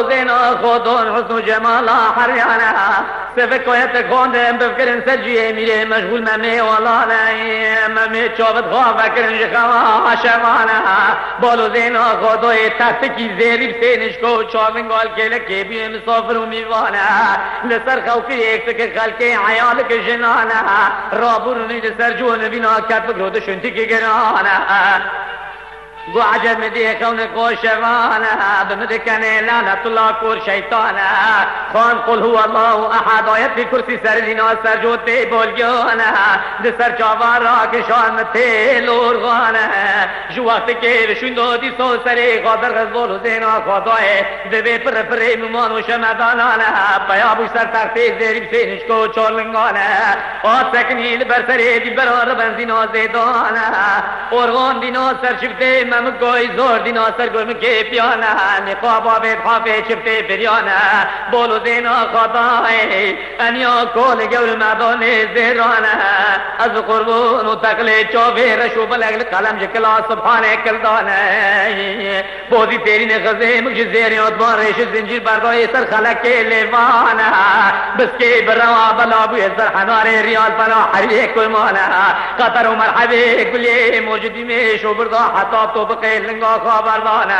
بالو زینا خودون حسن و جمالا حریانا سفه کویت خوندم بفکرن سجیه میره مشغول ممی والانا ممی چوبت خواه فکرن جخوا شمانا بالو زینا خودوی تفتکی زیری بسینش کو چوبن گال کله که بیه مسافر و میوانا لسر خوفی ایک که خلقه عیال که جنانا رابور نید سر جون بینا کت بگرود شنتی که گرانا گو عجب مدی کون کوشوانا بمدکنه لعنت الله کور شیطانا خان قل هو الله احد آیت فی کرسی سر دینا سر جوتی بولگانا ده سر چاوارا که شان تیلور غانا جو وقت که بشون دادی سو سری قادر غزبول و زینا خدای ده بی پر پر ممان و شمدانانا پیابوش سر تختی زیریم سینش کو چولنگانا آت سکنیل بر سری دی برار بنزینا زیدانا ارغان دینا سر شفته مم گوی زور دینا سر گرم که پیانا نقاب آبید حافه چفته بریانا بولو زینا خدای انیا کول گور مدان زیرانا از قربون و تقل چوفه رشو بلغل قلم جکلا سبحانه کلدانا بودی تیری نخزه مکش زیری ادبان ریش زنجیر بردای سر خلق که لیوانا بس که بروا بلا بوی سر حنار ریال پنا حریه کلمانا قطر و مرحبه کلی موجودی میں شو بردا حتاب تو بقیل لنگا خبردانا